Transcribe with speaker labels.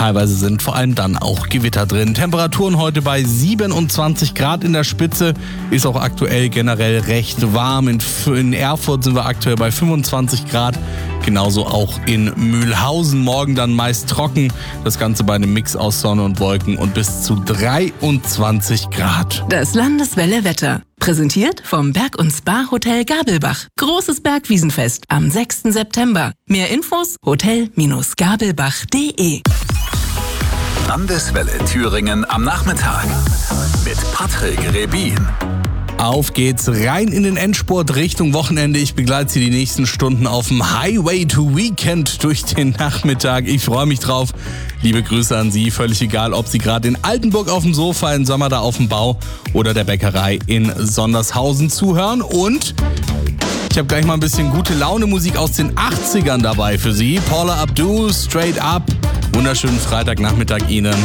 Speaker 1: Teilweise sind vor allem dann auch Gewitter drin. Temperaturen heute bei 27 Grad in der Spitze. Ist auch aktuell generell recht warm. In Erfurt sind wir aktuell bei 25 Grad. Genauso auch in Mühlhausen. Morgen dann meist trocken. Das Ganze bei einem Mix aus Sonne und Wolken und bis zu 23 Grad.
Speaker 2: Das Landeswelle-Wetter. Präsentiert vom Berg- und Spa-Hotel Gabelbach. Großes Bergwiesenfest am 6. September. Mehr Infos hotel-gabelbach.de.
Speaker 3: Landeswelle Thüringen am Nachmittag mit Patrick Rebin.
Speaker 1: Auf geht's rein in den Endspurt Richtung Wochenende. Ich begleite Sie die nächsten Stunden auf dem Highway to Weekend durch den Nachmittag. Ich freue mich drauf. Liebe Grüße an Sie. Völlig egal, ob Sie gerade in Altenburg auf dem Sofa, in Sommer da auf dem Bau oder der Bäckerei in Sondershausen zuhören. Und ich habe gleich mal ein bisschen gute Laune Musik aus den 80ern dabei für Sie. Paula Abdul, Straight Up. Wunderschönen Freitagnachmittag Ihnen.